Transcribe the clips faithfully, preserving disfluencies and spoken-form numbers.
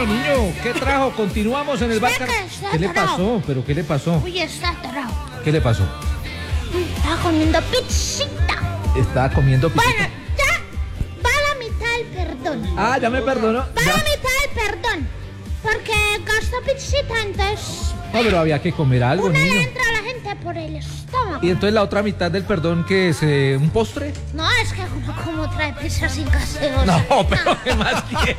niño, ¿qué trajo? Continuamos en el bar. ¿Qué le pasó? ¿Pero qué le pasó? Uy, está atorado. ¿Qué le pasó? Estaba comiendo pizzita. Estaba comiendo pizza. Bueno, ya va a la mitad el perdón. Ah, ya me perdonó. Va a la mitad el perdón. Porque gastó pizzita, entonces... No, pero había que comer algo, Una niño. le entra a la gente por el estómago. Y entonces la otra mitad del perdón, ¿qué es? Eh, ¿Un postre? No, es que uno como trae pizza sin gaseosa. No, pero ¿qué más quiere?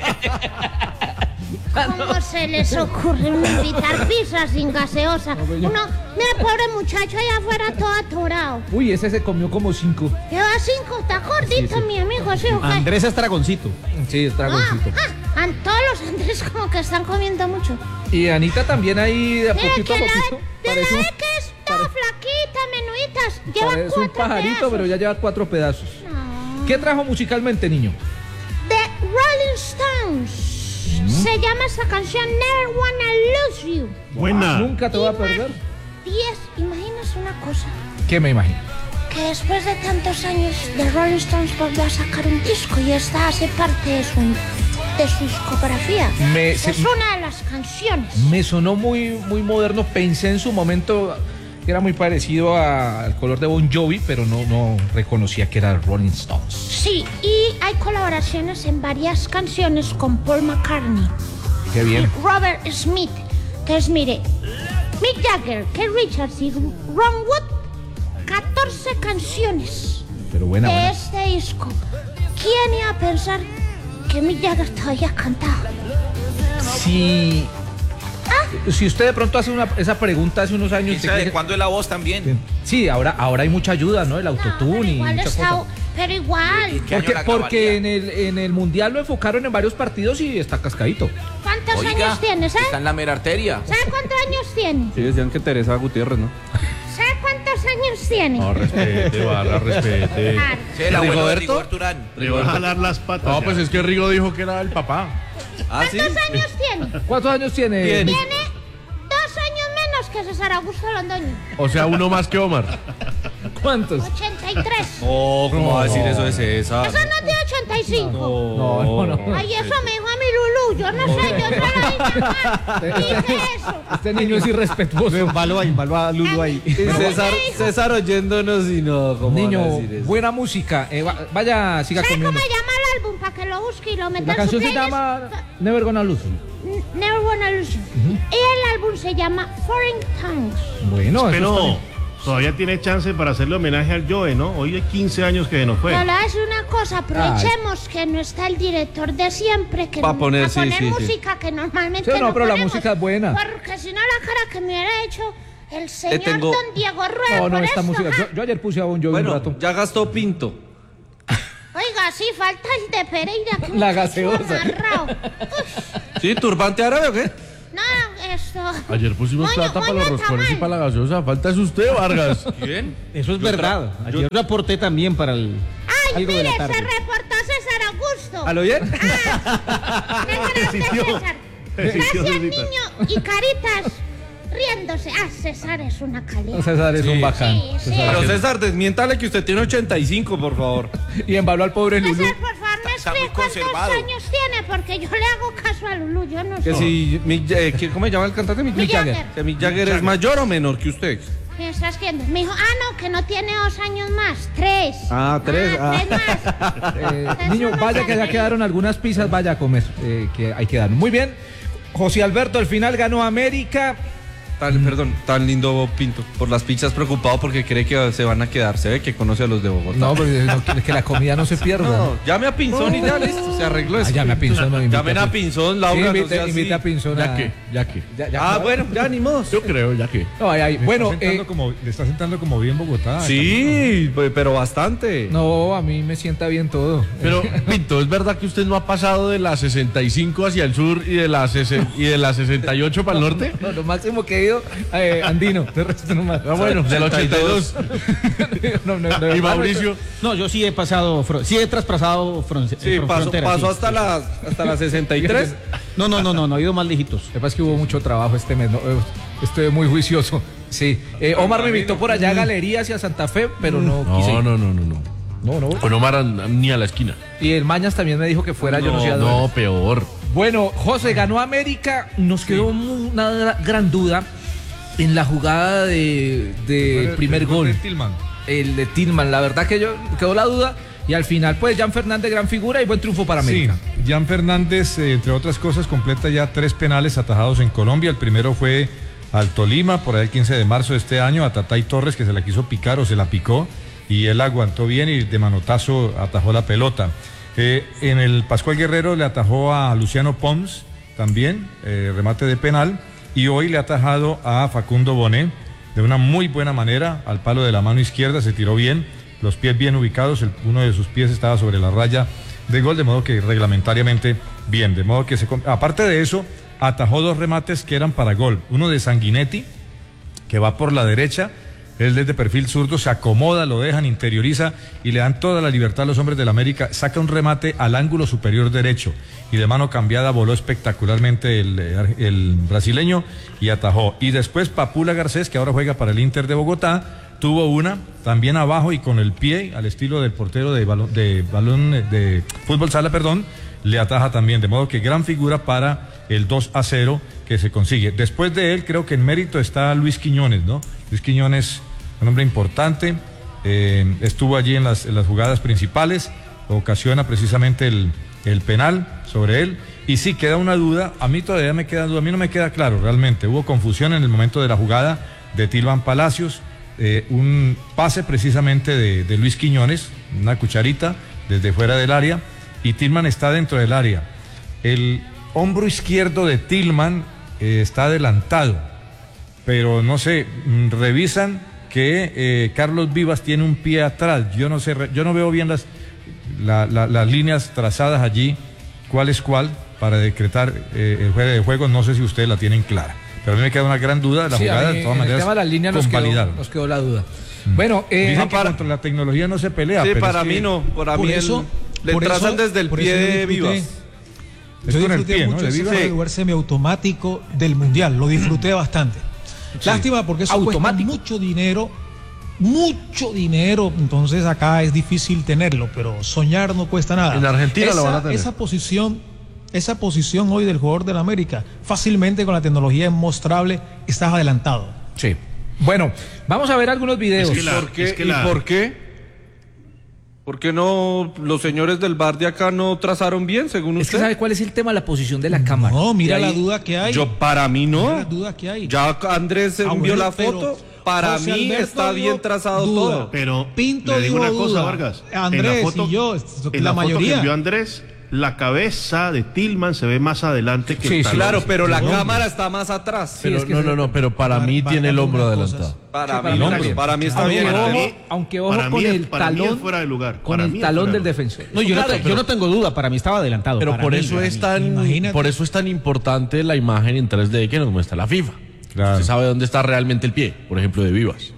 ¿Cómo se les ocurre uno invitar pizza sin gaseosa? No, pero yo- Uno, mira, pobre muchacho allá afuera todo atorado. Uy, ese se comió como cinco. Lleva cinco, está gordito, Sí, sí. mi amigo, ¿sí o qué? Andrés Estragoncito. Sí, es No, dragoncito. ah, an- todos los Andrés como que están comiendo mucho. Y Anita también ahí de a Mira, poquito a que la poquito. de la Parece un, vez que es toda pare- flaquita, menuditas, lleva parece cuatro un pajarito, pedazos. pero ya lleva cuatro pedazos. No. ¿Qué trajo musicalmente, niño? The Rolling Stones. Se llama esa canción Never Wanna Lose You. Buena. Nunca te voy a perder. Diez, imaginas una cosa, ¿Qué me imagino? que después de tantos años The Rolling Stones volvió a sacar un disco y esta hace parte de su, de su discografía. Me- es se- una de las canciones. Me sonó muy, muy moderno. Pensé en su momento que era muy parecido a- al color de Bon Jovi, pero no, no reconocía que era Rolling Stones. Sí, y hay colaboraciones en varias canciones con Paul McCartney Qué y bien. Robert Smith. Entonces, mire, Mick Jagger, Keith Richards y Ron Wood, catorce canciones Pero buena, de buena. este disco. ¿Quién iba a pensar que Mick Jagger todavía cantaba? Si, si usted de pronto hace una, esa pregunta hace unos años. ¿Y sabe ¿de de cuándo es la voz también? Sí, ahora, ahora hay mucha ayuda, ¿no? El No, pero autotune y igual muchas está- cosas. pero igual. ¿Qué año Porque, la porque grabaría? en el, en el mundial lo enfocaron en varios partidos y está cascadito. ¿Cuántos Oiga, años tiene? ¿Sabe? está en la mera arteria. ¿Sabe cuántos años tiene? Sí, decían que Teresa Gutiérrez, ¿no? ¿Sabe cuántos años tiene? respete, Barra, respete. Claro. Sí, el abuelo de ¿Rigoberto? Rigoberto Urán. Le va a jalar las patas. No, pues es que Rigo dijo que era el papá. Ah, sí. ¿Cuántos años tiene? ¿Cuántos años tiene? Bien. Nick? Tiene dos años menos que César Augusto Londoño. O sea, uno más que Omar. ¿Cuántos? ochenta y tres. Oh, ¿cómo va a decir eso de César? Eso no tiene ochenta y cinco. No, no, no. Ay, eso me dijo a mi Lulú. Yo no sé, yo solo dije, "Ah, dije eso. Este niño es irrespetuoso. Embalo ahí, embalo a Lulu ahí. César, César oyéndonos y no, ¿cómo van a Niño, decir eso? buena música. Eh, va- vaya, siga ¿Sabe comiendo. cómo se llama el álbum? Para que lo busque y lo meta La en su canción se playlist. llama Never Gonna Lose You. N- Never Wanna Lose You. Y el álbum se llama Foreign Tongues. Bueno, eso está Pero bien. todavía tiene chance para hacerle homenaje al Joe, ¿no? Hoy hay quince años que se nos fue. Pero le voy a decir una cosa, aprovechemos que no está el director de siempre, que Pa' poner, pa' sí, poner sí, sí. música que normalmente Sí, no, no pero la ponemos, música es buena. Porque si no la cara que me hubiera hecho el señor tengo- Don Diego Rueda No, no, por esta esto, música. ¿ja? Yo, yo ayer puse a Bon Jovi un Bueno, rato. ya gastó Pinto. Oiga, sí, falta el de Pereira. Que La muchacho gaseosa. amarrado. Uf, ¿Sí? ¿Turbante árabe o qué? no, esto... Ayer pusimos Moño- plata para moño los roscones y tamal. para la gaseosa. Falta es usted, Vargas. ¿Quién? Eso es verdad. Yo reporté también para el... Ay, algo de mire, la se tarde. reportó César Augusto. ¿A lo bien? Ah, gracias, César. Gracias, niño. Y Caritas riéndose. Ah, César es una calidad. César es Sí. un bacán. Sí, sí. César Pero es- César, desmiéntale que usted tiene ochenta y cinco, por favor. Y embaló al pobre Lulú. César, por favor, me Está muy explique cuántos conservado. años tiene, porque yo le hago caso a Lulú, yo no Que sé. si... Mick- eh, ¿qué- ¿Cómo se llama el cantante? Mick, Mick Jagger. Jagger. Que Mick Jagger es mayor o menor que usted. ¿Me estás viendo? Me dijo, ah, no, que no tiene dos años más, tres. Ah, tres, Ah, ah. tres más. Eh, Eso niño, no vaya que ya sabe. quedaron algunas pizzas, vaya a comer, eh, que hay que dar. Muy bien, José Alberto, al final ganó América. Tan, perdón, tan lindo Pinto. Por las pizzas preocupado porque cree que se van a quedar. Se ve que conoce a los de Bogotá. No, pero no quiere que la comida no se pierda. No, llame a Pinzón y ya listo, se arregló eso. Ah, llame a Pinzón, no, invite Llamen a a Pinzón, Laura, Sí, no invite, sea así. invite a Pinzón. Ya a- que, ya que. Ya- ya- Ah, bueno, ya ni modo. Yo creo, ya que. No, ahí, ahí. Bueno, Está sentando eh, como, le está sentando como bien Bogotá. Sí, pues, pero bastante. no, a mí me sienta bien todo. Pero, Pinto, ¿es verdad que usted no ha pasado de la sesenta y cinco hacia el sur y de la, sesen- y de la sesenta y ocho para el norte? No, lo máximo que he ido, eh, andino, de resto no más. Ah, bueno, del ochenta y dos. No, no, no, Y no, Mauricio, No, yo sí he pasado, fro- sí he traspasado fron- Sí, fron- pasó, frontera, pasó sí. hasta la hasta la sesenta y tres. No, no, no, no, no, he ido más lejitos. Lo que pasa es que hubo mucho trabajo este mes, ¿no? Eh, Estoy muy juicioso. Sí. Eh, Omar me invitó por allá a Galería hacia Santa Fe, pero no quise. no, no, no, no, no. No, no. Con Omar an- ni a la esquina. Y el Mañas también me dijo que fuera, yo no sé a dónde. No, peor. Bueno, José, ganó América, nos quedó una gran duda en la jugada de, de el, primer el gol. de Tillman. El de Tillman, la verdad que yo quedó la duda y al final pues Jan Fernández gran figura y buen triunfo para América. Sí, Jan Fernández, eh, entre otras cosas, completa ya tres penales atajados en Colombia. El primero fue al Tolima, por ahí el quince de marzo de este año, a Tatay Torres, que se la quiso picar o se la picó, y él aguantó bien y de manotazo atajó la pelota. Eh, en el Pascual Guerrero le atajó a Luciano Pons, también, eh, remate de penal, y hoy le ha atajado a Facundo Bonet, de una muy buena manera, al palo de la mano izquierda, se tiró bien, los pies bien ubicados, el, uno de sus pies estaba sobre la raya de gol, de modo que reglamentariamente bien, de modo que se... Aparte de eso, atajó dos remates que eran para gol, uno de Sanguinetti, que va por la derecha, él desde perfil zurdo se acomoda, lo dejan, interioriza y le dan toda la libertad a los hombres del América, saca un remate al ángulo superior derecho y de mano cambiada voló espectacularmente el, el brasileño y atajó. Y después Papula Garcés, que ahora juega para el Inter de Bogotá, tuvo una también abajo y con el pie, al estilo del portero de balón de, balón de fútbol sala, perdón, le ataja también, de modo que gran figura para el dos a cero que se consigue. Después de él creo que en mérito está Luis Quiñones, ¿no? Luis Quiñones, un hombre importante, eh, estuvo allí en las, en las jugadas principales, ocasiona precisamente el, el penal sobre él, y sí queda una duda, a mí todavía me queda duda, a mí no me queda claro realmente, hubo confusión en el momento de la jugada de Tillman Palacios, eh, un pase precisamente de, de Luis Quiñones, una cucharita desde fuera del área, y Tillman está dentro del área. El hombro izquierdo de Tillman eh, está adelantado, pero no sé, revisan que eh, Carlos Vivas tiene un pie atrás. Yo no sé, yo no veo bien las, la, la, las líneas trazadas allí, cuál es cuál, para decretar eh, el juego de juego. No sé si ustedes la tienen clara. Pero a mí me queda una gran duda de la sí, jugada, mí, de todas en maneras. El tema de las líneas nos quedó, nos quedó la duda. Mm. Bueno, eh, dicen que para, contra la tecnología no se pelea. Sí, pero para es que, mí no. Para por mí eso, el, le por trazan eso, desde el por pie eso de disfruté, Vivas. Es yo con el disfruté pie, ¿no? mucho De ese Vivas. lugar semiautomático del Mundial. Lo disfruté bastante. Sí. Lástima porque eso automático. Cuesta mucho dinero. Mucho dinero, entonces acá es difícil tenerlo, pero soñar no cuesta nada. En Argentina esa, lo van a tener. Esa posición, esa posición hoy del jugador del América, fácilmente con la tecnología mostrable, estás adelantado. Sí. Bueno, vamos a ver algunos videos. Es que la- ¿Por qué? es que ¿Y la- por qué? ¿Por qué no los señores del bar de acá no trazaron bien, según Es usted? que ¿sabe cuál es el tema? La posición de la cámara. No, mira Y ahí- la duda que hay. Yo, para mí Mira no. la duda que hay. Ya Andrés Ah, envió bueno, la pero foto. Para José mí Alberto está dijo bien trazado duda. todo. Pero Pinto le digo dijo una cosa, duda. Vargas. Andrés en la foto, y yo, en la la, foto que mayoría. envió Andrés, la cabeza de Tillman se ve más adelante que Sí, el sí, talón. Claro, pero la Hombre. cámara está más atrás. Pero es que no, se- no, no, pero para Mar- mí tiene el marcando hombro unas adelantado. cosas. Para, Sí, para mí, mí está también. bien. Para mí está Aunque bien. para ojo, mí- aunque ojo para con mí es- el para mí es talón, fuera de lugar. con Para el mí es talón fuera del de lugar. defensor. No, yo, Claro, no, te- yo no tengo duda, para mí estaba adelantado. Pero para por mí, eso para es mí. tan, Imagínate. por eso es tan importante la imagen en tres D que nos muestra la FIFA. Claro. Usted sabe dónde está realmente el pie, por ejemplo, de Vivas.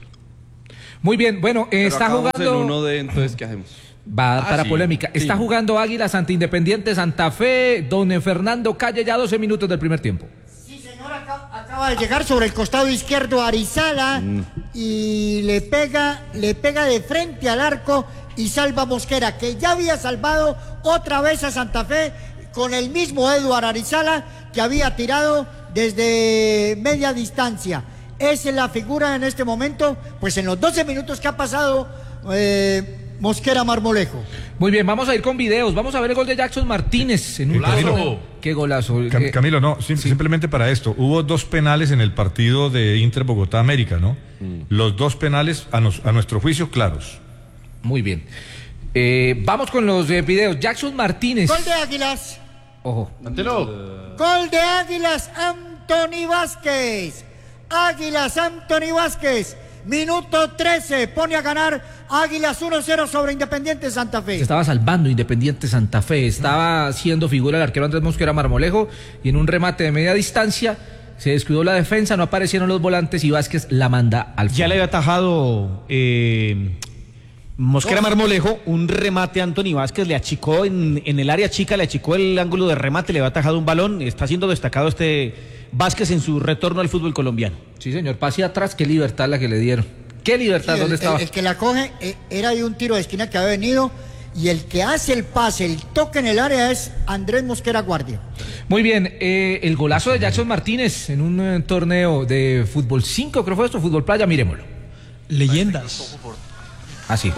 Muy bien, bueno, eh, Pero está acabamos jugando. en uno de, entonces, ¿qué hacemos? Va a dar Ah, para sí, polémica. sí. Está jugando Águilas ante Independiente Santa Fe. Don Fernando Calle, ya doce minutos del primer tiempo. Sí, señor, acaba, acaba de llegar sobre el costado izquierdo Arizala y le pega, le pega de frente al arco y salva a Mosquera, que ya había salvado otra vez a Santa Fe con el mismo Eduard Arizala que había tirado desde media distancia. Esa es la figura en este momento, pues en los doce minutos que ha pasado eh, Mosquera Marmolejo. Muy bien, vamos a ir con videos. Vamos a ver el gol de Jackson Martínez en un Golazo. golazo. Qué golazo. Cam- Eh, Camilo, no, sim- simplemente para esto. Hubo dos penales en el partido de Inter Bogotá América, ¿no? Los dos penales, a, nos- a nuestro juicio, claros. Muy bien. Eh, vamos con los eh, videos. Jackson Martínez. Gol de Águilas. Ojo. Gol de Águilas, Anthony Vázquez. Águilas, Anthony Vázquez. Minuto trece, pone a ganar Águilas uno cero sobre Independiente Santa Fe. Se estaba salvando Independiente Santa Fe. Estaba haciendo figura el arquero Andrés Mosquera Marmolejo. Y en un remate de media distancia se descuidó la defensa, no aparecieron los volantes y Vázquez la manda al fondo. Ya le había atajado eh, Mosquera Marmolejo, un remate a Anthony Vázquez, le achicó en, en el área chica, le achicó el ángulo de remate, le había atajado un balón. Está siendo destacado este Vázquez en su retorno al fútbol colombiano. Sí, señor. Pase atrás. Qué libertad la que le dieron. Qué libertad. Sí, ¿Dónde el, estaba? el- el que la coge eh, era de un tiro de esquina que había venido y el que hace el pase, el toque en el área es Andrés Mosquera Guardia. Muy bien, eh, el golazo de Jackson Martínez en un eh, torneo de fútbol cinco, creo fue esto, fútbol playa, miremoslo. Leyendas. Así.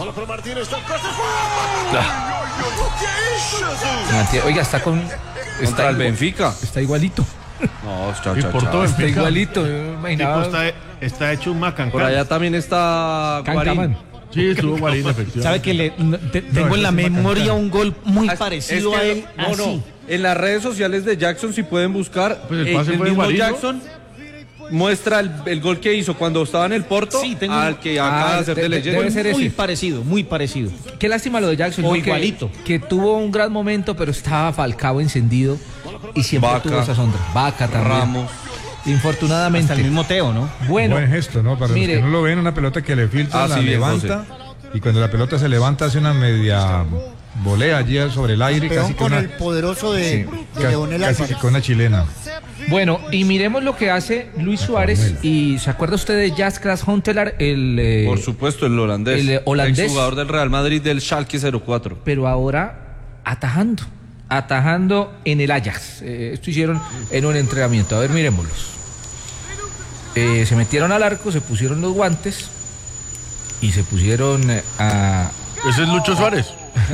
Oiga, está con... Contra el Benfica. Está igualito. No, chao, ¿Y chao, por chao. todo Está Benfica? igualito. yo Tipo, imaginaba- está, está hecho un macancán. Por allá también está Cancaman. Guarín. Sí, estuvo Guarín, efectivamente. ¿Sabe que le, no, te- tengo ese en la es Macancán. memoria un gol muy Ah, parecido es que- a él? No, así. no. En las redes sociales de Jackson, si pueden buscar, Pues el eh, pase el fue de mismo Guarín, ¿no? Jackson muestra el, el gol que hizo cuando estaba en el Porto Sí, tengo al un- que acaba Ah, de hacer de- de de- leyenda. debe ser Muy ese. parecido, muy parecido. Qué lástima lo de Jackson. O ¿no? que- igualito. Que, tuvo un gran momento, pero estaba Falcao encendido y siempre Vaca, tuvo esa sombra. Vaca también. Ramos. Infortunadamente. Hasta el mismo Teo, ¿no? Bueno, Buen gesto, ¿no? Para mire. los que no lo ven, una pelota que le filtra, Ah, la sí, bien, levanta, y cuando la pelota se levanta hace una media volea allí sobre el aire, Peón casi que con una, el poderoso de, de ca- Leonel casi que Álvarez. con una chilena. Bueno, y miremos lo que hace Luis Suárez. Y ¿se acuerda usted de Jasper Huntelaar, el eh, Por supuesto, el holandés. el, eh, holandés. Exjugador del Real Madrid del Schalke cero cuatro. pero ahora atajando, atajando en el Ajax? Eh, esto hicieron en un entrenamiento. A ver, miremoslos. Eh, se metieron al arco, se pusieron los guantes y se pusieron eh, a... Ese es Lucho Suárez.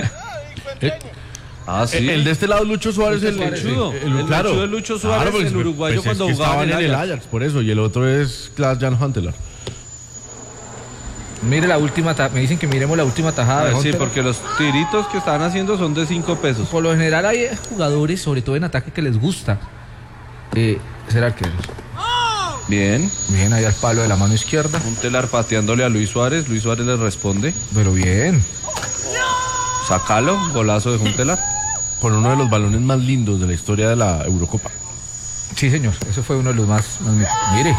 Ah, sí. El, el de este lado es Lucho Suárez, el, Suárez, el, sí. El Lucho es Lucho Suárez, pues, el uruguayo pues, cuando es que jugaba estaban en el el Ajax. Ajax, por eso, y el otro es Klaas-Jan Huntelaar. Mire la última, ta- me dicen que miremos la última tajada de Ah, sí, Huntelaar. porque los tiritos que estaban haciendo son de cinco pesos. Por lo general hay jugadores, sobre todo en ataque, que les gusta eh, ser arqueros. Bien. Bien, ahí al palo de la mano izquierda. Huntelaar pateándole a Luis Suárez. Luis Suárez le responde. Pero bien. Sácalo, golazo de Huntelaar. Con uno de los balones más lindos de la historia de la Eurocopa. Sí, señor, eso fue uno de los más... más- mire.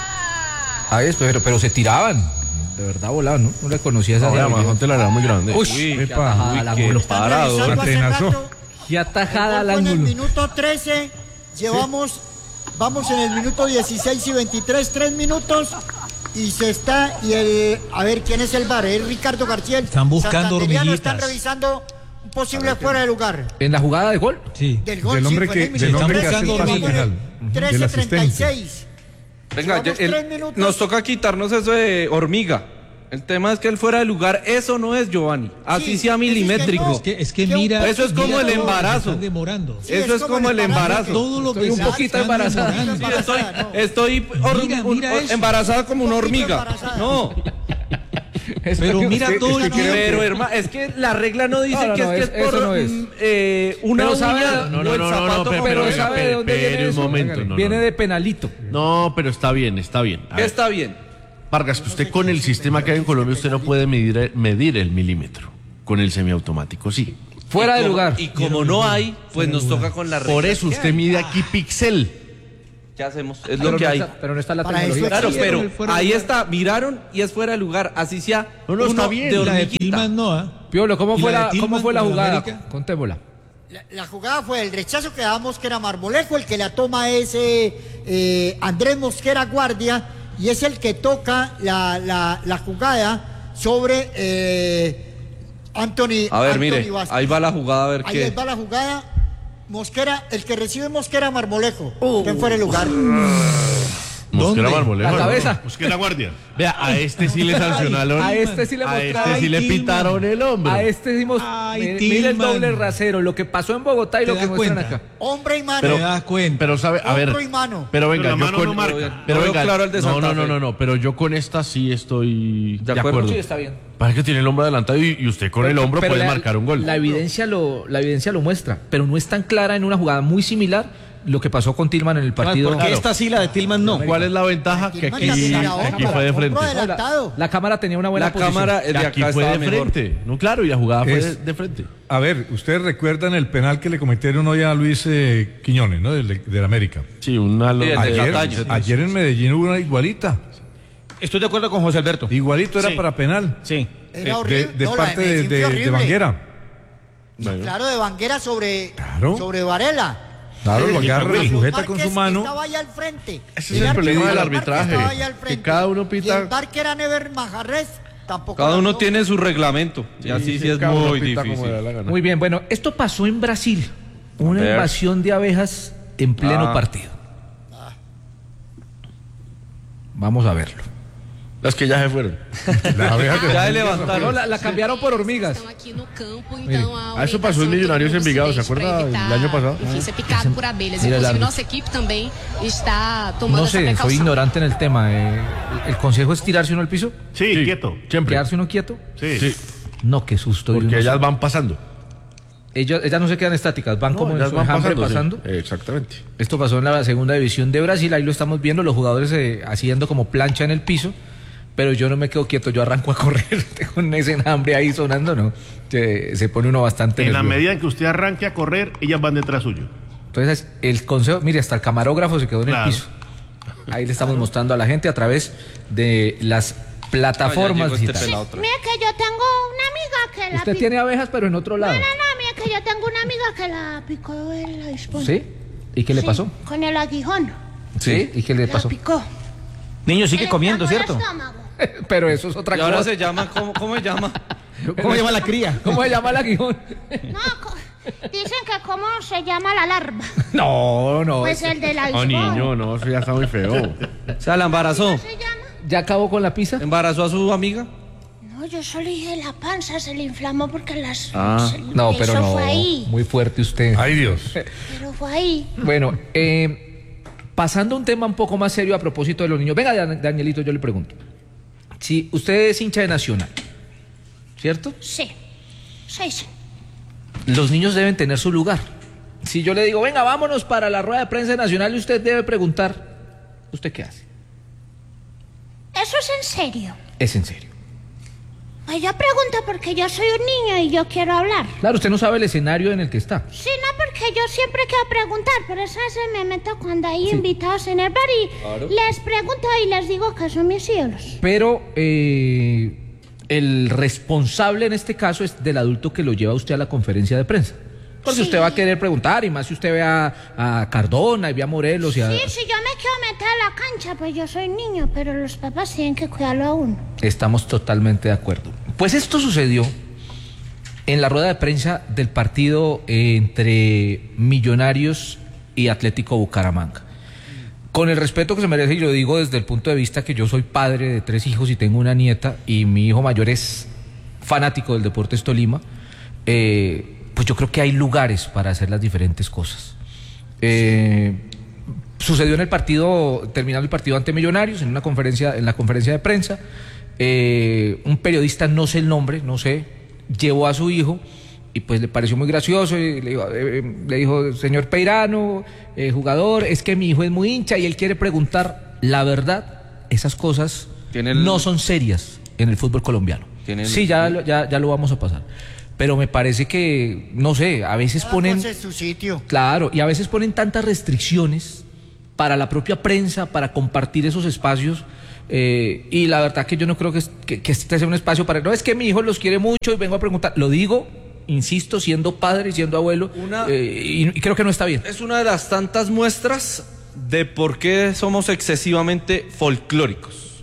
Ahí es, pero, pero se tiraban. De verdad volaban, ¿no? No le conocía esa... No, además, Huntelaar era muy grande. Uy, Uy, qué epa. atajada Uy, al qué ángulo. Están parado. revisando hace Atenazo. rato. Qué atajada al El gol fue en el ángulo. minuto trece, llevamos, vamos en el minuto dieciséis y veintitrés, tres minutos, y se está, y el, a ver, ¿quién es el V A R? Es Ricardo García. el Están buscando santanderiano, hormiguitas. Están revisando un posible fuera de lugar. En la jugada de gol. Sí. Del gol, Del sí, hombre fue que- en el del minuto hombre que trece, hace el y pase vamos en el final, del trece treinta y seis. Venga, Llevamos ya- el- tres minutos. nos toca quitarnos eso de hormiga. El tema es que el fuera de lugar, eso no es Giovanni. Así Sí, sea eso es que milimétrico. no. Es que, es que Que un- mira. Eso es como mira el todo lo que embarazo. Están demorando. Sí, Eso es como el embarazo. Todo lo que Estoy un se poquito están embarazada. demorando. Sí, estoy, Embarazada, no. estoy hor- Mira, un- mira eso. embarazada como una Un poquito hormiga. embarazada. No, Pero mira todo el tiempo. pero hermano, es que la regla no dice No, no, que no, es es- que es por eso no es. mm, eh, una Pero sabe- uña no, o no, el no, no, zapato no, pero- como- Pero venga, ¿sabe de espere, dónde viene espere un eso? momento, no, Viene no. de penalito. No, pero está bien, está bien. A ver, Está bien. Vargas, que usted con el sistema que hay en Colombia, usted no puede medir, medir el milímetro. Con el semiautomático, sí. Fuera Y de como- lugar. Y como no hay, pues nos toca con la regla. Por eso usted mide aquí pixel. ¿Qué hacemos? Es Pero lo que no hay. está- pero no está la Para tecnología. eso Claro, existe pero el fuera de ahí lugar. está, miraron y es fuera de lugar, así sea. No, no, está uno bien. de La de hormiguita. Tillman no, ¿ah? Piolo, ¿cómo ¿Y fue la de la, Tillman cómo fue la con el jugada? América? Contémosla. La, la jugada fue el rechazo que damos que era Marmolejo, el que la toma es eh, eh, Andrés Mosquera Guardia, y es el que toca la, la, la jugada sobre eh, Anthony. A ver, Anthony mire, Vázquez. ahí va la jugada, a ver Ahí qué. va la jugada. Mosquera, el que recibe Mosquera Marmolejo. Uh. ¿Quién fuera el lugar? Mosquera ¿Dónde? Marmolejo. La ¿no? cabeza. Mosquera Guardia. Vea, a este sí le sancionaron. A este sí le A mostraron. este sí le Tillman. pitaron el hombro. A este dimos. Ay, Mire mire el Tillman. doble rasero. Lo que pasó en Bogotá y ¿Te lo que das muestran cuenta? acá. Hombre y mano. Te das cuenta. Pero sabe, a ver. Hombro y mano. Pero venga, Pero la yo mano con, no marca. pero No veo venga, claro el de no, Santa no, no, Fe. no, no, pero yo con esta sí estoy de, ¿De acuerdo? acuerdo. Sí, está bien. Parece que tiene el hombro adelantado y, y usted con el hombro Pero puede la- marcar un gol. La evidencia, lo, la evidencia lo muestra, pero no es tan clara en una jugada muy similar lo que pasó con Tillman en el partido. Porque esta sí, la de Tillman no. ¿Cuál es la ventaja? Que Tillman aquí, también era aquí hombro, fue de frente. hombro No, la, adelantado. la cámara tenía una buena La posición. cámara el Que de aquí acá fue de estaba mejor. frente. No, claro, y la jugada fue Es- de, de frente. A ver, ustedes recuerdan el penal que le cometieron hoy a Luis eh, Quiñones, ¿no? Del, del América. Sí, una Sí, el de Ayer, Cataño. ayer en Medellín hubo una igualita. Estoy de acuerdo con José Alberto. Igualito era Sí. para penal. Sí. Era Eh, horrible. de, de No, la parte de, Medellín fue de, de horrible. Banguera. Claro, de Banguera sobre, Claro. sobre Varela. Claro, lo El agarra, lo Márquez sujeta con su mano. Estaba allá al frente. Ese es el problema del Márquez arbitraje, estaba allá al que frente. cada uno Y pita- el bar que era Never Majarres tampoco Cada la uno no. tiene su reglamento. Y así sí es cada uno muy pita como difícil. le da la gana. Muy bien, bueno, esto pasó en Brasil. Una ver. invasión de abejas en pleno Ah. partido. Vamos a verlo. Las que ya se fueron. Las abejas que Ya se le fueron. levantaron. la, la cambiaron por hormigas. Estão aqui no campo, Mire, então a ah, isso passou em Milionários em Envigado, ¿se acuerda del año pasado? Enfim, ser picado por abelhas. Mira el Inclusive, árbitro. nossa equipe também está tomando No essa sé, soy precaução. ignorante en el tema. eh, ¿El consejo es tirarse uno al piso? Sí, Sí, quieto. Siempre. ¿Quedarse uno quieto? Sí. Sí, No, qué susto. Dios, porque no ellas sé. van pasando. ellas, ellas no se quedan estáticas, van No, como en ellas su van enjambre pasando. pasando. Sí. Exactamente. Esto pasó en la segunda división de Brasil, ahí lo estamos viendo, los jugadores eh, haciendo como plancha en el piso, pero yo no me quedo quieto, yo arranco a correr con ese enjambre ahí sonando, ¿no? Se, se pone uno bastante En la nervioso. medida en que usted arranque a correr, ellas van detrás suyo. Entonces, el consejo, mire, hasta el camarógrafo se quedó en Claro. el piso. Ahí le estamos mostrando a la gente a través de las plataformas Ah, ya llegó este digitales. pelado otra vez. Mira que yo tengo una amiga que la Usted picó. tiene abejas, pero en otro lado. No, no, no, mira que yo tengo una amiga que la picó el avispón. ¿Sí? ¿Y qué le Sí, pasó? Con el aguijón. ¿Sí? ¿Y qué le La pasó? picó. Niño, sigue Le comiendo, tapó el ¿cierto? estómago. Pero eso es otra Y ahora cosa. se llama, ¿cómo, cómo se llama? ¿Cómo se llama la cría? ¿Cómo se llama el aguijón? No, co- dicen que cómo se llama la larva. No, no. Pues el del Oh, avispón. niño, no, eso ya está muy feo. O sea, la embarazó. ¿Se llama? ¿Ya acabó con la pizza? ¿Embarazó a su amiga? No, yo solo dije la panza se le inflamó porque las... Ah. se- No, pero eso no. fue ahí. Muy fuerte usted. Ay, Dios. Pero fue ahí. Bueno, eh, pasando a un tema un poco más serio a propósito de los niños. Venga, Dan- Danielito, yo le pregunto. Si usted es hincha de Nacional, ¿cierto? Sí. Sí, sí. Los niños deben tener su lugar. Si yo le digo, venga, vámonos para la rueda de prensa de Nacional, y usted debe preguntar, ¿usted qué hace? ¿Eso es en serio? Es en serio. Ella pregunta porque yo soy un niño y yo quiero hablar. Claro, usted no sabe el escenario en el que está. Sí, no, porque yo siempre quiero preguntar, pero esa se me meto cuando hay invitados en el bar y les pregunto y les digo que son mis ídolos. Pero eh, el responsable en este caso es del adulto que lo lleva usted a la conferencia de prensa. Porque Sí. usted va a querer preguntar, y más si usted ve a, a Cardona y ve a Morelos y a... Sí, si yo me quiero meter a la cancha, pues yo soy niño, pero los papás tienen que cuidarlo a uno. Estamos totalmente de acuerdo. Pues esto sucedió en la rueda de prensa del partido entre Millonarios y Atlético Bucaramanga. Con el respeto que se merece, y lo digo desde el punto de vista que yo soy padre de tres hijos y tengo una nieta, y mi hijo mayor es fanático del Deportes Tolima, eh, pues yo creo que hay lugares para hacer las diferentes cosas. Eh, sucedió en el partido, terminando el partido ante Millonarios, en una conferencia, en la conferencia de prensa, eh, un periodista, no sé el nombre, no sé, llevó a su hijo y pues le pareció muy gracioso y le dijo, eh, le dijo señor Peirano, eh, jugador, es que mi hijo es muy hincha y él quiere preguntar la verdad. Esas cosas Tiene el- no son serias en el fútbol colombiano. Tiene el- Sí, ya, lo- ya, ya lo vamos a pasar. Pero me parece que, no sé, a veces Cada ponen... cosa en su sitio. Claro, y a veces ponen tantas restricciones para la propia prensa, para compartir esos espacios, eh, y la verdad que yo no creo que, es- que, que este sea un espacio para... No, es que mi hijo los quiere mucho y vengo a preguntar. Lo digo, insisto, siendo padre y siendo abuelo, Una- eh, y, y creo que no está bien. Es una de las tantas muestras de por qué somos excesivamente folclóricos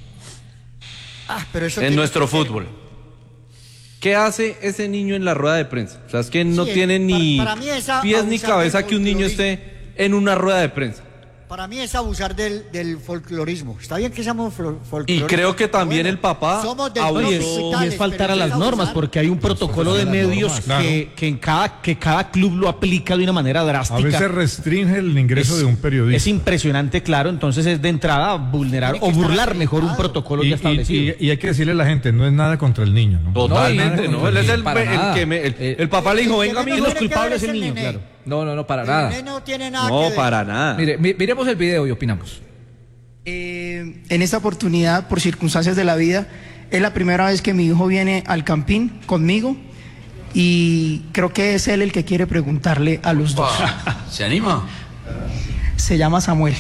Ah, pero eso en tiene nuestro que ser- fútbol. ¿Qué hace ese niño en la rueda de prensa? O sea, es que no Sí, tiene para- ni para mí es a- pies ni abusar cabeza del que un niño folclorismo. esté en una rueda de prensa. Para mí es abusar del, del folclorismo. Está bien que seamos fol- Y folcloristas. creo que también Bueno, el papá somos del abusó. bloque Y es, hospitales, y es faltar pero a eso las es abusar. normas, porque hay un protocolo de faltar a las medios normas, claro. que, que, en cada, que cada club lo aplica de una manera A drástica. veces restringe el ingreso Es- de un periodista. Es impresionante, claro, entonces es de entrada vulnerar Tiene que o estar burlar mejor un acreditado. protocolo Y, ya establecido. y- y hay que decirle a la gente, no es nada contra el niño, ¿no? Totalmente, No, y- ¿no? Él es el, para el nada. que me, el, Eh, el papá le dijo, el venga, que mi no hijo. tiene que culpable ver es el el niño, nene. claro. No, no, no, para El nada. nene no tiene nada que No, ver. para nada. Mire, mi- miremos el video y opinamos. Eh, en esta oportunidad, por circunstancias de la vida, es la primera vez que mi hijo viene al Campín conmigo y creo que es él el que quiere preguntarle a los dos. ¿Se anima? Se llama Samuel.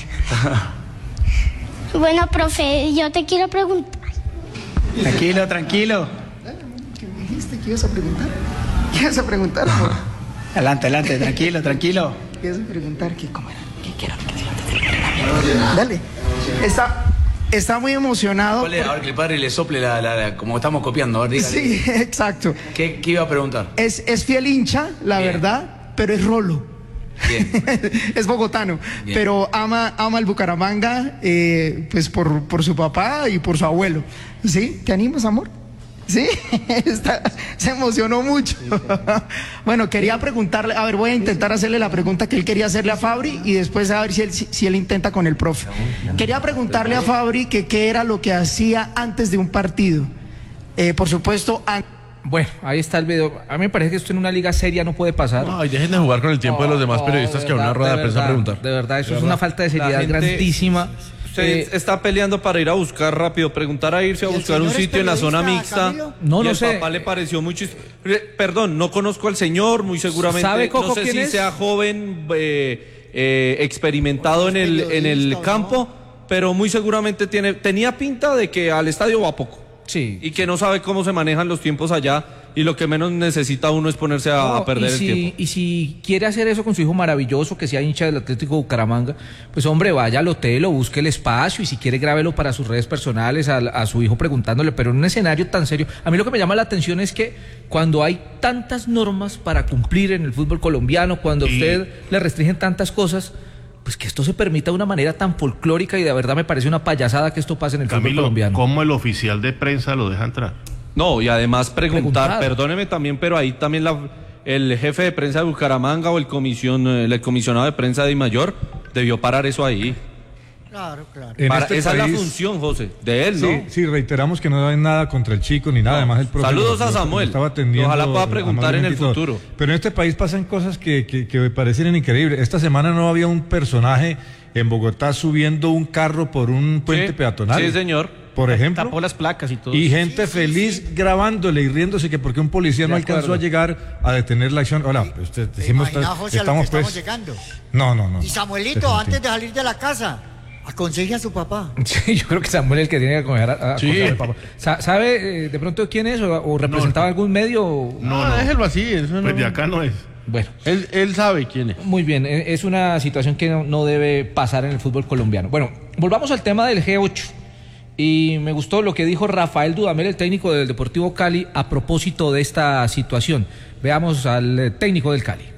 Bueno, profe, yo te quiero preguntar. Tranquilo, tranquilo. ¿Qué me dijiste que ibas a preguntar? ¿Qué ibas a preguntar? amor? Adelante, adelante, tranquilo, tranquilo. ¿Qué ibas a preguntar? ¿Qué, cómo era? ¿Qué, qué era lo que hacía antes del entrenamiento? Dale. Esta, Está muy emocionado. ¿Cuál es? A ver, que el padre le sople la, la- la- como estamos copiando. A ver, dígale. Sí, exacto. ¿Qué, qué iba a preguntar? Es, es fiel hincha, la Bien. verdad, pero es rolo. Bien. Es bogotano, Bien. pero ama, ama el Bucaramanga, eh, pues por, por su papá y por su abuelo. ¿Sí? ¿Te animas, amor? Sí, Está- se emocionó mucho. Bueno, quería preguntarle, a ver, voy a intentar hacerle la pregunta que él quería hacerle a Fabri y después a ver si él, si, si él intenta con el profe. Quería preguntarle a Fabri que qué era lo que hacía antes de un partido. Eh, por supuesto, antes. Bueno, ahí está el video. A mí me parece que esto en una liga seria no puede pasar. Ay, dejen de jugar con el tiempo de los demás periodistas que van a una rueda de prensa a preguntar. De verdad, eso De es verdad. una falta de seriedad La gente- grandísima. Usted Eh, está peleando para ir a buscar rápido, preguntar a irse a ¿Y el buscar un señor es sitio en la zona periodista, mixta. Camilo? No, y no el sé. papá le pareció muy chis- Re- Perdón, no conozco al señor, muy seguramente. ¿Sabe, Coco, no sé quién si es? sea joven, eh, eh, experimentado en el, en el periodista, ¿o no? campo, pero muy seguramente tiene, tenía pinta de que al estadio va poco. Sí. Y que no sabe cómo se manejan los tiempos allá y lo que menos necesita uno es ponerse a, No, a perder y el si, tiempo. Y si quiere hacer eso con su hijo maravilloso, que sea hincha del Atlético Bucaramanga, pues hombre, vaya al hotel o busque el espacio y si quiere grábelo para sus redes personales a, a su hijo preguntándole, pero en un escenario tan serio. A mí lo que me llama la atención es que cuando hay tantas normas para cumplir en el fútbol colombiano, cuando a Y- usted le restringen tantas cosas, pues que esto se permita de una manera tan folclórica y de verdad me parece una payasada que esto pase en el fútbol Camilo, colombiano. ¿cómo el oficial de prensa lo deja entrar? No, y además preguntar, Preguntar. perdóneme también, pero ahí también la, el jefe de prensa de Bucaramanga o el, comisión, el comisionado de prensa de Mayor debió parar eso ahí. Claro, claro. En Para- este esa es la país- función, José, de él, ¿no? Sí, sí, reiteramos que no hay nada contra el chico ni nada, No. además el profe Saludos lo- a lo- lo Samuel. estaba atendiendo Ojalá pueda preguntar en el amablemente y todo. futuro. Pero en este país pasan cosas que, que, que me parecen increíbles. Esta semana no había un personaje en Bogotá subiendo un carro por un puente Sí, peatonal. sí, señor. Por ejemplo. Tapó las placas y todo. Y gente feliz grabándole y riéndose que porque un policía no De alcanzó acuerdo. a llegar a detener la acción. Hola, usted, ¿Te decimos, imaginas, José, a lo que estamos estamos pues. llegando? No, no, no. Y Samuelito, no. antes de salir de la casa, aconseje a su papá. Sí, yo creo que Samuel es el que tiene que aconsejar a, a- Sí. aconsejar al papá. Sa- ¿Sabe eh, de pronto quién es o, o representaba algún medio? No, Ah, no. déjelo así. Eso no- Pues de acá no es. Bueno. Él, él sabe quién es. Muy bien, e- es una situación que no, no debe pasar en el fútbol colombiano. Bueno, volvamos al tema del G ocho. Y me gustó lo que dijo Rafael Dudamel, el técnico del Deportivo Cali, a propósito de esta situación. Veamos al eh, técnico del Cali.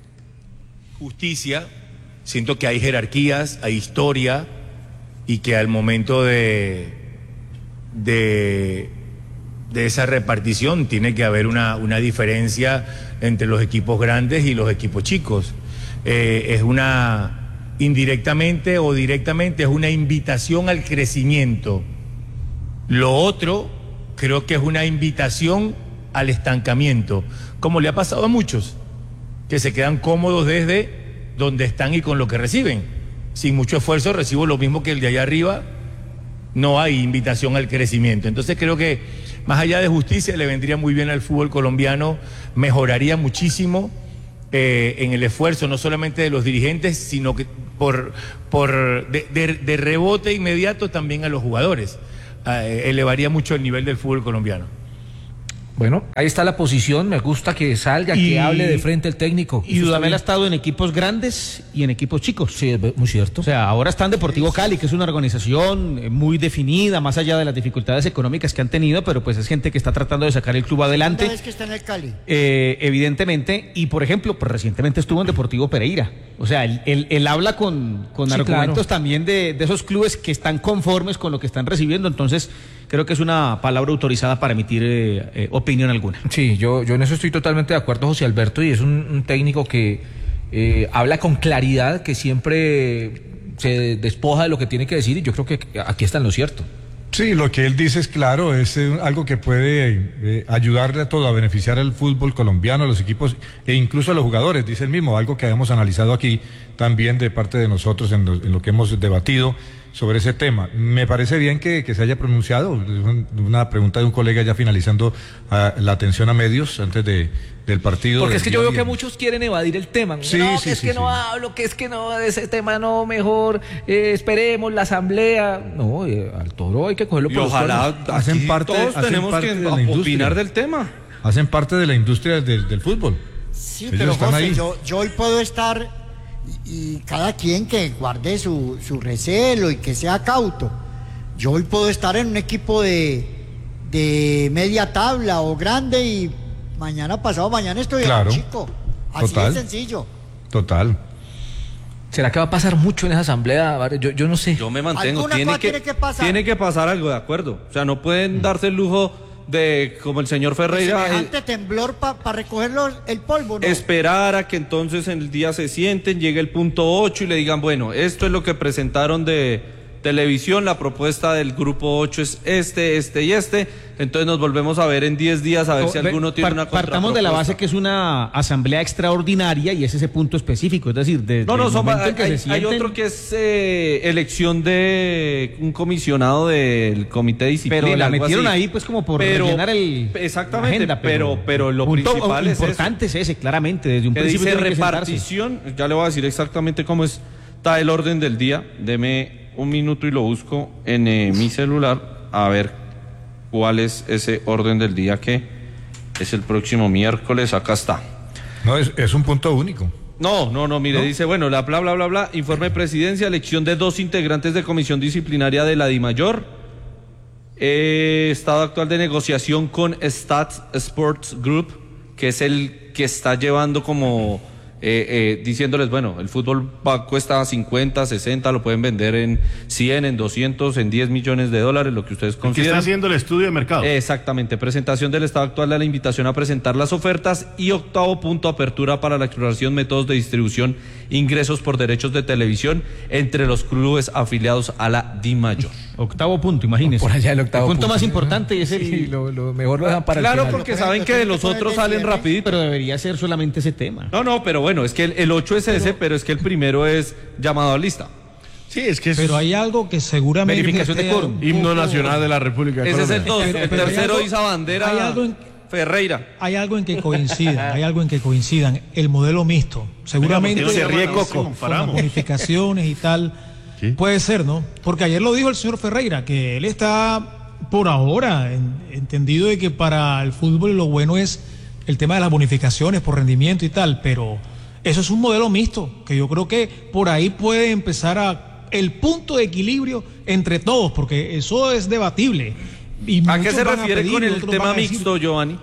Justicia, siento que hay jerarquías, hay historia y que al momento de, de, de esa repartición tiene que haber una, una diferencia entre los equipos grandes y los equipos chicos. Eh, es una, indirectamente o directamente, es una invitación al crecimiento. Lo otro, creo que es una invitación al estancamiento, como le ha pasado a muchos, que se quedan cómodos desde donde están y con lo que reciben. Sin mucho esfuerzo recibo lo mismo que el de allá arriba, no hay invitación al crecimiento. Entonces creo que más allá de justicia le vendría muy bien al fútbol colombiano, mejoraría muchísimo eh, en el esfuerzo no solamente de los dirigentes, sino que por, por de, de- de rebote inmediato también a los jugadores. Eh, elevaría mucho el nivel del fútbol colombiano. Bueno, ahí está la posición, me gusta que salga, Y- que hable de frente el técnico. Y Eso está Dudamel ha bien. estado en equipos grandes y en equipos chicos. Sí, es muy cierto. O sea, ahora está en Deportivo Cali, que es una organización eh, muy definida, más allá de las dificultades económicas que han tenido, pero pues es gente que está tratando de sacar el club adelante. Una vez que está en el Cali. Eh, evidentemente, y por ejemplo, pues recientemente estuvo en Deportivo Pereira. O sea, él, él- él habla con, con Sí, argumentos claro. también de, de esos clubes que están conformes con lo que están recibiendo. Entonces, creo que es una palabra autorizada para emitir eh, eh, opinión alguna. Sí, yo, yo en eso estoy totalmente de acuerdo, José Alberto, y es un, un técnico que eh, habla con claridad, que siempre se despoja de lo que tiene que decir, y yo creo que aquí está en lo cierto. Sí, lo que él dice es claro, es eh, algo que puede eh, ayudarle a todo, a beneficiar al fútbol colombiano, a los equipos e incluso a los jugadores, dice él mismo, algo que hemos analizado aquí también de parte de nosotros en lo, en lo que hemos debatido sobre ese tema. Me parece bien que, que se haya pronunciado, una pregunta de un colega ya finalizando ah, la atención a medios antes de, del partido. Porque del es que día yo veo que viernes. muchos quieren evadir el tema. Sí, no, sí, que es sí, que sí. no hablo, que es que no, de ese tema no, mejor eh, esperemos la asamblea. No, eh, al toro hay que cogerlo Y por los ojalá cuernos. Hacen aquí parte- todos hacen tenemos parte que de la industria. opinar del tema. Hacen parte de la industria del, del fútbol. Sí, Ellos pero están José, ahí. yo, yo hoy puedo estar y, y cada quien que guarde su, su recelo y que sea cauto. yo hoy puedo estar en un equipo de, de media tabla o grande y mañana pasado mañana estoy Claro. en un chico. Así Total. de sencillo. Total. ¿Será que va a pasar mucho en esa asamblea? Yo, yo no sé. Yo me mantengo. Alguna Tiene cosa que, tiene que pasar. tiene que pasar algo, de acuerdo. O sea, no pueden darse el lujo de, como el señor Ferreira, eh, Semejante temblor para recoger los- el polvo, ¿no? esperar a que entonces en el día se sienten, llegue el punto ocho y le digan, bueno, esto es lo que presentaron de televisión, la propuesta del grupo ocho es este, este y este, entonces nos volvemos a ver en diez días a ver si Ve, alguno tiene par- una Partamos de la contrapropuesta. base que es una asamblea extraordinaria y es ese punto específico, es decir, desde No, no, el son- momento hay, en que hay- se hay sienten, otro que es eh, elección de un comisionado del comité de disciplina. pero la algo metieron así. ahí pues como por Pero- rellenar el exactamente, la agenda, pero, pero lo punto principal es eso. importante es ese, claramente, desde un Que principio dice tiene que sentarse. repartición, ya le voy a decir exactamente cómo está el orden del día. Deme un minuto y lo busco en eh, mi celular a ver cuál es ese orden del día que es el próximo miércoles. Acá está. No, es, es un punto único. No, no, no, mire, ¿No? dice, bueno, la bla, bla, bla, bla, informe de presidencia, elección de dos integrantes de comisión disciplinaria de la DIMAYOR, eh, estado actual de negociación con Stats Sports Group, que es el que está llevando como, eh, eh, diciéndoles, bueno, el fútbol va, cuesta cincuenta, sesenta, lo pueden vender en cien, en doscientos, en diez millones de dólares, lo que ustedes El que está consideran. haciendo el estudio de mercado. Exactamente, presentación del estado actual de la invitación a presentar las ofertas y octavo punto, apertura para la exploración, métodos de distribución, ingresos por derechos de televisión entre los clubes afiliados a la DIMAYOR. Octavo punto, imagínese. Por allá el octavo punto punto. más importante es el... Sí, lo, lo mejor lo dejan para el Claro, final. porque saben que de los otros salen rapidito. Pero debería ser solamente ese tema. No, no, pero bueno, es que el, el ocho es ese, pero es que el primero es llamado a lista. Sí, es que es Pero hay algo que seguramente... Verificación de esté quórum. un himno poco- nacional de la República de Ese es el Colombia. dos, Pero- el pero hay tercero algo- Isa Bandera hay algo en- Ferreira. Hay algo en que coincidan, hay algo en que coincidan. El modelo mixto, seguramente Venga, porque se no se ríe Coco. con las bonificaciones y tal. Sí. Puede ser, ¿no? Porque ayer lo dijo el señor Ferreira, que él está por ahora en- entendido de que para el fútbol lo bueno es el tema de las bonificaciones por rendimiento y tal, pero eso es un modelo mixto, que yo creo que por ahí puede empezar a el punto de equilibrio entre todos, porque eso es debatible. Y ¿A qué muchos se van a refiere pedir, con el otros tema van a decir- mixto, Giovanni?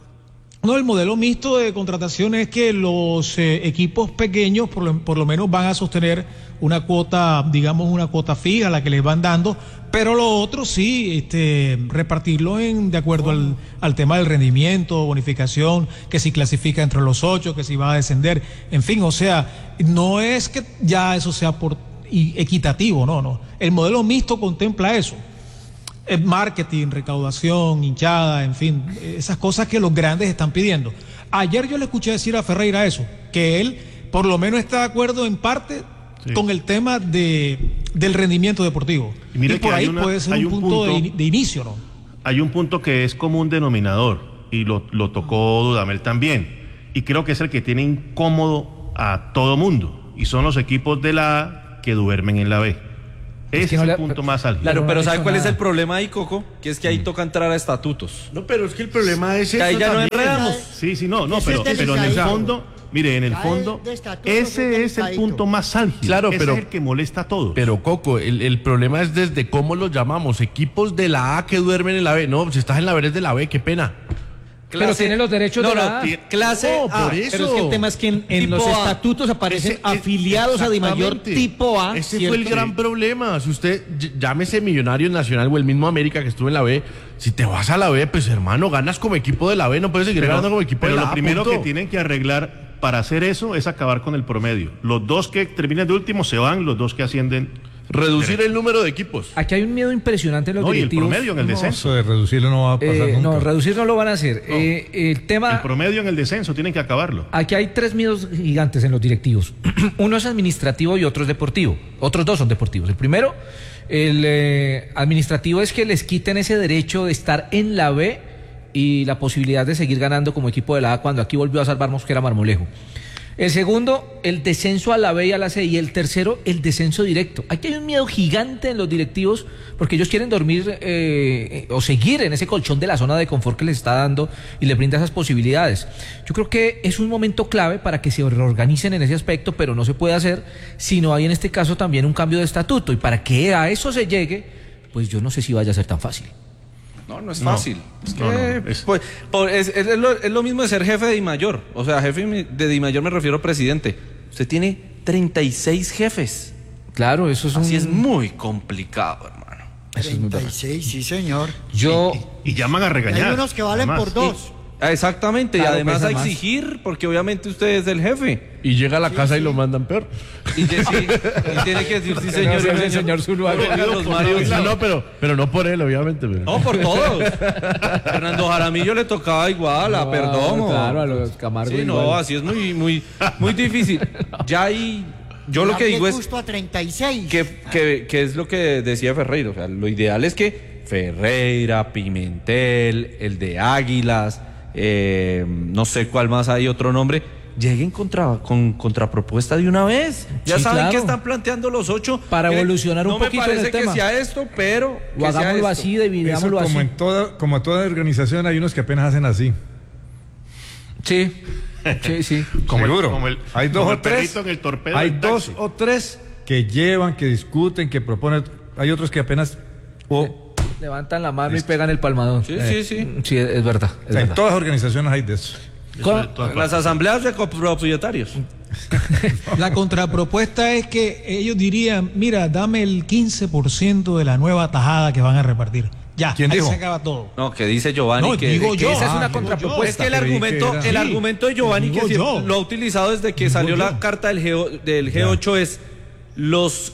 No, el modelo mixto de contratación es que los eh, equipos pequeños por lo, por lo menos van a sostener una cuota, digamos una cuota fija, la que les van dando, pero lo otro sí, este, repartirlo en de acuerdo al, al tema del rendimiento, bonificación, que si clasifica entre los ocho, que si va a descender, en fin, o sea, no es que ya eso sea por y equitativo, no, no. El modelo mixto contempla eso. Eh, marketing, recaudación, hinchada, en fin, esas cosas que los grandes están pidiendo. Ayer yo le escuché decir a Ferreira eso, que él por lo menos está de acuerdo en parte Sí. con el tema de, del rendimiento deportivo. Y mire Y por que hay ahí una- puede ser hay un un punto, de, punto- ini- de inicio, ¿no? Hay un punto que es común denominador y lo, lo tocó Dudamel también. Y creo que es el que tiene incómodo a todo mundo. Y son los equipos de la A que duermen en la B. Ese que es no el le- punto más álgido. Claro, no pero han ¿sabe hecho cuál es nada. el problema ahí, Coco? Que es que ahí toca entrar a estatutos. No, pero es que el problema es Que ahí eso ya no también. enredamos. Sí, sí, no, no, Ese pero, es pero en el delicadito. fondo, mire, en el Ya fondo, el de estatutos es ese es el delicadito. punto más álgido. Claro, Ese pero- es el que molesta a todos. Pero Coco, el, el problema es desde cómo los llamamos. Equipos de la A que duermen en la B. No, si estás en la B eres de la B, qué pena. Pero tiene los derechos no, de la no, A. ti- clase No, A. por eso. Pero es que el tema es que en, en Tipo los A. estatutos aparecen Ese- afiliados a Dimayor exactamente. tipo A. Ese ¿cierto? fue el gran problema. Si usted, ll- llámese Millonarios Nacional o el mismo América que estuvo en la B, si te vas a la B, pues hermano, ganas como equipo de la B, no puedes seguir Pero, ganando como equipo pero de la lo A. primero punto. que tienen que arreglar para hacer eso es acabar con el promedio. Los dos que terminan de último se van, los dos que ascienden. Reducir el número de equipos. Aquí hay un miedo impresionante en los No, y el directivos. promedio en el No, descenso. eso de reducirlo no va a pasar Eh, nunca. no, reducir no lo van a hacer. Eh, el tema... El promedio en el descenso tienen que acabarlo. Aquí hay tres miedos gigantes en los directivos. Uno es administrativo y otro es deportivo. Otros dos son deportivos. El primero, el eh, administrativo, es que les quiten ese derecho de estar en la B y la posibilidad de seguir ganando como equipo de la A cuando aquí volvió a salvar Mosquera Marmolejo. El segundo, el descenso a la B y a la C. Y el tercero, el descenso directo. Aquí hay un miedo gigante en los directivos porque ellos quieren dormir eh, o seguir en ese colchón de la zona de confort que les está dando y les brinda esas posibilidades. Yo creo que es un momento clave para que se reorganicen en ese aspecto, pero no se puede hacer si no hay en este caso también un cambio de estatuto. Y para que a eso se llegue, pues yo no sé si vaya a ser tan fácil. No, no es No. fácil. Es, que, No, no, es- pues, por- es, es lo, es lo mismo de ser jefe de Dimayor. O sea, jefe de Dimayor me refiero a presidente. Usted tiene treinta y seis jefes. Claro, eso es un... Así es muy complicado, hermano. Eso es muy treinta y seis, sí, señor. Yo... Y llaman a Y regañar. hay unos que valen además. por dos. Ah, exactamente, Claro, y además pesa a más. exigir, porque obviamente usted es el jefe. Y llega a la casa y lo mandan peor. Y, de- sí, y tiene que decir sí, señor, No, sí, sí, señor Zuluaga. Carlos Mario, No, no, pero, pero no por él, obviamente. Pero. no, por todos. Fernando Jaramillo le tocaba igual, a No, Perdomo. claro, a los Camargo Sí, no, igual. así es muy, muy, muy difícil. Ya ahí, yo lo que Darle digo es gusto a treinta y seis. que, que, que es lo que decía Ferreira. O sea, lo ideal es que Ferreira, Pimentel, el de Águilas, eh, no sé cuál más hay otro nombre, lleguen contra, con contrapropuesta de una vez. Ya Sí, saben claro. que están planteando los ocho. Para Eh, evolucionar un no poquito me en el parece que tema. sea esto, pero O que sea hagámoslo esto. así, Eso dividámoslo así. como en toda, como toda organización hay unos que apenas hacen así. Sí, sí, sí. Como el- Seguro. como el- hay dos como o el tres. perrito en el torpedo Hay del dos taxi. o tres que llevan, que discuten, que proponen. Hay otros que apenas. O, Levantan la mano y pegan el palmadón. Sí, Eh, sí, sí. Sí, es es verdad. Es o sea, en verdad. todas las organizaciones hay de eso. Con- Las asambleas de copropietarios. La contrapropuesta es que ellos dirían, mira, dame el quince por ciento de la nueva tajada que van a repartir. Ya, ¿Quién ahí dijo? se acaba todo. No, que dice Giovanni No, que, digo que yo. esa es Ah, una digo contrapropuesta. yo. Es que el Creí que argumento, era- el Sí, argumento de Giovanni, que digo sí yo. lo ha utilizado desde que Digo salió yo. la carta del, G, O- del G ocho es los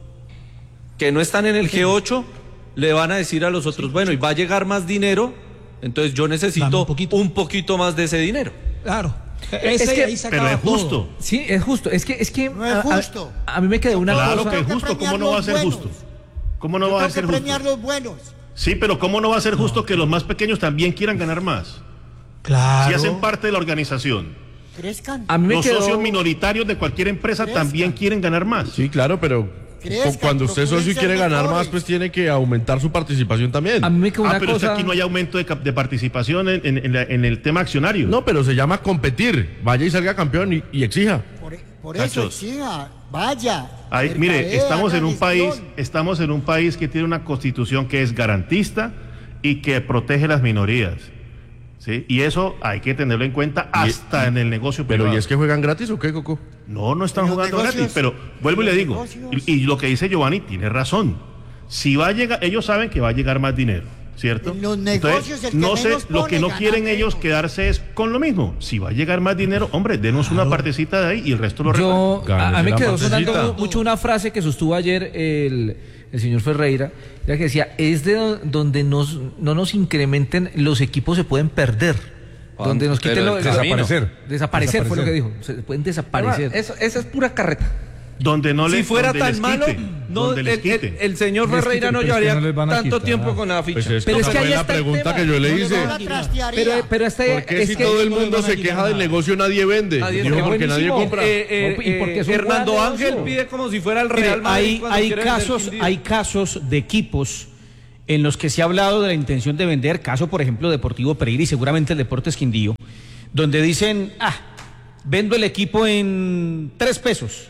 que no están en el G ocho le van a decir a los otros, bueno, y va a llegar más dinero, entonces yo Dame necesito un poquito. un poquito más de ese dinero. Claro. Es Ese, que- ahí se Pero acaba es justo. todo. Sí, es justo. Es que, es que No es a- a- justo. A, mí me quedó una Claro cosa. que es Tengo que justo. ¿Cómo premiar no va a los ser buenos. justo? ¿Cómo no Yo va a tengo ser que premiar justo? los buenos. Sí, pero ¿cómo no va a ser justo que los más pequeños también quieran ganar más? Claro. Si hacen parte de la organización. Crezcan. A mí me Los quedó. socios minoritarios de cualquier empresa Crezcan. también quieren ganar más. Sí, claro, pero Crezcan, cu- cuando usted procuren socio y ser quiere ganar mejores. más, pues tiene que aumentar su participación también. A mí me quedó Ah, una pero es que cosa. aquí no hay aumento de, cap- de participación en, en- en la- en el tema accionario. No, pero se llama competir. Vaya y salga campeón y, y exija. Por, por eso Muchachos. exija, vaya. Ay, mercadea, mire, estamos en un haga país, gestión. estamos en un país que tiene una constitución que es garantista y que protege las minorías. ¿Sí? Y eso hay que tenerlo en cuenta hasta en el negocio Pero privado. ¿y es que juegan gratis o qué, Coco? No, no están En los jugando negocios- gratis, pero vuelvo y le en los digo, negocios. y, y lo que dice Giovanni tiene razón. Si va a llegar, ellos saben que va a llegar más dinero, ¿cierto? En los negocios el que no sé, menos lo pone que no gana quieren menos. ellos quedarse es con lo mismo. Si va a llegar más dinero, hombre, denos una partecita de ahí y el resto lo Yo, reparten. a, a mí me la quedó partecita. sonando mucho una frase que sostuvo ayer el, el señor Ferreira, ya que decía, es de do- donde nos, no nos incrementen, los equipos se pueden perder. Donde nos Pero quiten el lo, camino. desaparecer. Desaparecer fue lo que Desaparecer. dijo. Se pueden desaparecer. Eso, esa es pura carreta. Donde no Si les, fuera donde tan les malo, quite, no, donde el, les el- quite. el señor Les Ferreira quite, no pero es que llevaría no les van a tanto quitar. tiempo con la ficha. Pues es Pero que es esa que ahí fue la está el pregunta tema. que yo le No hice. les van a trastearía. Pero, pero este, ¿Por qué es si que todo el no les mundo van a se quitar queja del nada. negocio nadie vende? Nadie Dijo, vende. porque nadie Buenísimo. compra. Eh, eh, ¿Y por qué es un Hernando buen Ángel negocio? pide como si fuera el Mire, Real Madrid hay, cuando hay quiere vender casos, Quindío. hay casos de equipos en los que se ha hablado de la intención de vender, caso por ejemplo Deportivo Pereira y seguramente el Deportes Quindío, donde dicen, ah, vendo el equipo en tres pesos.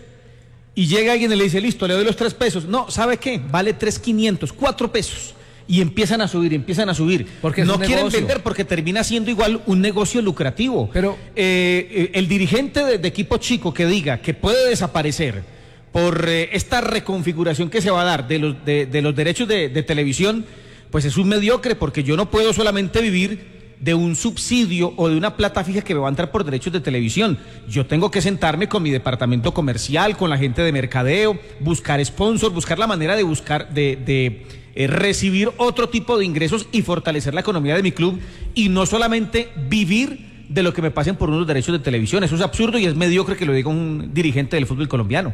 Y llega alguien y le dice, listo, le doy los tres pesos. No, ¿sabe qué? Vale tres quinientos, cuatro pesos. Y empiezan a subir, empiezan a subir. Porque es no un quieren negocio. vender porque termina siendo igual un negocio lucrativo. Pero- Eh, eh, el dirigente de, de equipo chico que diga que puede desaparecer por eh, esta reconfiguración que se va a dar de los, de, de los derechos de, de televisión, pues es un mediocre, porque yo no puedo solamente vivir de un subsidio o de una plata fija que me va a entrar por derechos de televisión. Yo tengo que sentarme con mi departamento comercial, con la gente de mercadeo, buscar sponsor, buscar la manera de buscar, de, de eh, recibir otro tipo de ingresos y fortalecer la economía de mi club, y no solamente vivir de lo que me pasen por unos derechos de televisión. Eso es absurdo y es mediocre que lo diga un dirigente del fútbol colombiano.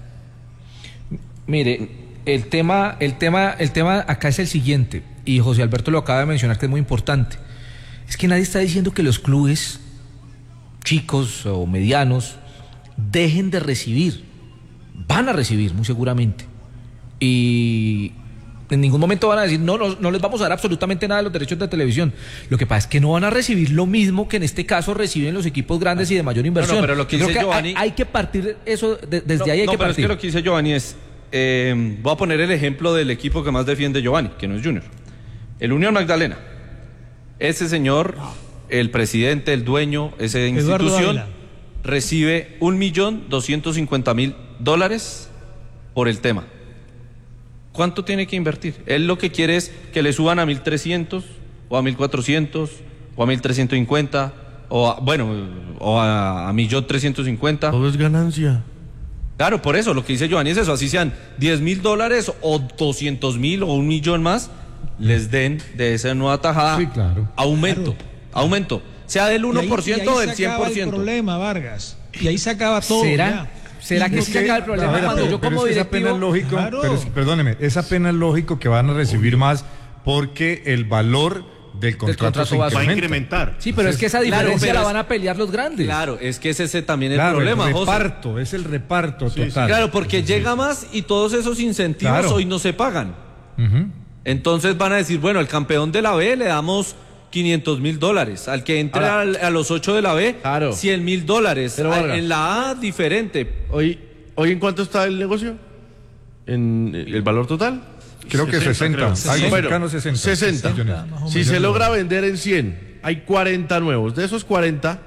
Mire, el tema, el tema, el tema acá es el siguiente, y José Alberto lo acaba de mencionar, que es muy importante. Es que nadie está diciendo que los clubes chicos o medianos dejen de recibir. Van a recibir, muy seguramente. Y en ningún momento van a decir, no, no, no les vamos a dar absolutamente nada de los derechos de televisión. Lo que pasa es que no van a recibir lo mismo que en este caso reciben los equipos grandes y de mayor inversión. No, no, pero lo que Yo dice creo que Giovanni- hay, hay que partir eso, de- desde No, ahí hay no, que pero es partir. que lo que dice Giovanni es, eh, voy a poner el ejemplo del equipo que más defiende Giovanni, que no es Junior. El Unión Magdalena. Ese señor, el presidente, el dueño, esa institución, recibe un millón doscientos cincuenta mil dólares por el tema. ¿Cuánto tiene que invertir? Él lo que quiere es que le suban a mil trescientos, o a mil cuatrocientos, o a mil trescientos cincuenta, o a, bueno, o a, a millón trescientos cincuenta. Todo es ganancia. Claro, por eso, lo que dice Giovanni es eso, así sean diez mil dólares, o doscientos mil, o un millón más, les den de esa nueva tajada sí, claro. aumento, claro. aumento, sea del uno por ciento o del cien por ciento. El problema, Vargas, y ahí se acaba todo. ¿Será? Ya. ¿Será que sí se acaba el problema? Pero, cuando pero, yo como pero es que directivo, esa pena es lógico, claro. pero es, perdóneme, esa pena es lógico que van a recibir más porque el valor del contrato, contrato se va a incrementa. incrementar. Sí, pero es que esa Claro, diferencia pero la es- van a pelear los grandes. Claro, es que ese, ese también es Claro, el problema, el José. reparto, es el reparto Sí, sí. total. Claro, porque llega más y todos esos incentivos Claro. hoy no se pagan. Ujú. Entonces van a decir, bueno, al campeón de la B le damos quinientos mil dólares, al que entre Ahora- al- a los ocho de la B, Claro. cien mil dólares, Pero, A- Vargas. en la A diferente. Hoy, ¿Hoy en cuánto está el negocio? ¿En el valor total? Creo que sesenta, creo. algo Bueno, cercano a sesenta. sesenta. millones. Si se logra vender en cien, hay cuarenta nuevos. De esos cuarenta,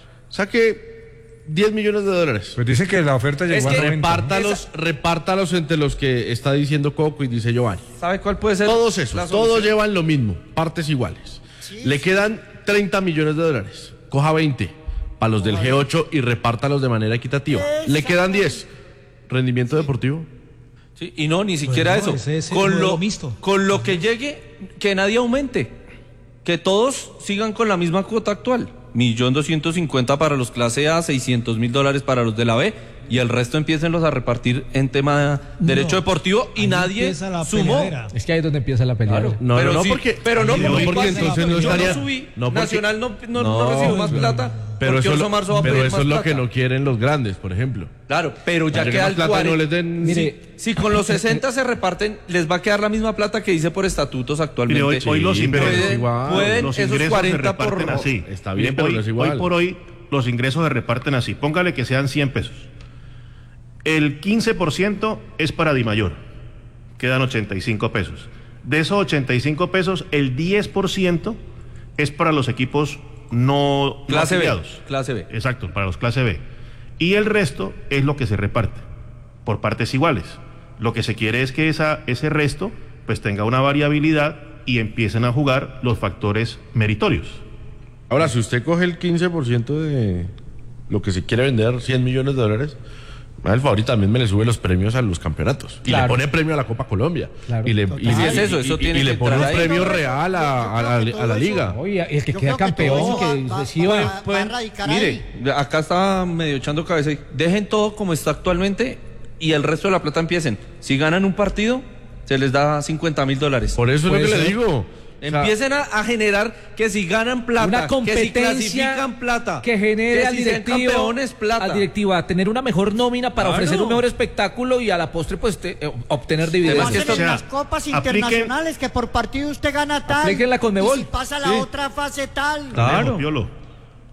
saque diez millones de dólares. Pues dice que la oferta llegó Es a que noventa. Repártalos, repártalos entre los que está diciendo Coco y dice Giovanni. ¿Sabe cuál puede ser? Todos la esos, solución? todos llevan lo mismo, partes iguales. Le quedan treinta millones de dólares. Coja veinte para los del G ocho y repártalos de manera equitativa. Le quedan diez. Rendimiento deportivo. Sí, y no, ni siquiera no, eso. ese es el Con modelo lo, mixto. con lo que llegue, que nadie aumente. Que todos sigan con la misma cuota actual. Millón doscientos cincuenta para los clase A, seiscientos mil dólares para los de la B, y el resto empiécenlos a repartir en tema de derecho No, deportivo, y ahí nadie empieza la sumó. peleadera. Es que ahí es donde empieza la pelea. Claro. No, pero no, no, sí, porque- pero no no, porque, porque pasa- entonces no yo estaría- no subí, no, porque- Nacional no, no, no No, recibió más es plata, Pero porque eso, Orso lo- Marzo va a pero pedir eso más es lo plata. que no quieren los grandes, por ejemplo. Claro, pero ya Para queda más el plata y no cuarenta. les den- Mire, si con los sesenta se reparten, les va a quedar la misma plata que dice por estatutos actualmente. Mire, hoy, hoy los Sí, pero ingresos, es igual. pueden los esos ingresos se cuarenta por reparten así. Está bien, Mire, pero hoy, no es igual. hoy por hoy los ingresos se reparten así. Póngale que sean cien pesos. El quince por ciento es para Dimayor. Quedan ochenta y cinco pesos. De esos ochenta y cinco pesos, el diez por ciento es para los equipos no, no Clase B, afiliados. clase B. Exacto, para los clase B. Y el resto es lo que se reparte por partes iguales. Lo que se quiere es que esa, ese resto pues tenga una variabilidad y empiecen a jugar los factores meritorios. Ahora, si usted coge el quince por ciento de lo que se quiere vender, cien millones de dólares, el favor y también me le sube los premios a los campeonatos. Y Claro. le pone premio a la Copa Colombia. Claro. Y le, Total. y, Sí, y- es eso, y- eso y- tiene y le que pone un entrar ahí. premio real a, a la, a la liga. Oye, y el que Yo queda creo que campeón, todo que va- va- reciba. va- va a radicar ahí. Mire, acá está medio echando cabeza. ahí. Dejen todo como está actualmente y el resto de la plata empiecen. Si ganan un partido, se les da cincuenta mil dólares. Por eso es lo Puede que le ser. digo. O sea, Empiecen a, a generar que si ganan plata, Una que si competencia clasifican plata, que genere que al si sean directivo, campeones plata. al directivo a tener una mejor nómina para Claro. ofrecer un mejor espectáculo y a la postre pues te- eh, obtener Como dividendos. que hacen esto- en o sea, las copas apliquen- internacionales que por partido usted gana tal Apliquen la Conmebol. y si pasa la Sí. otra fase tal. Claro. Piolo.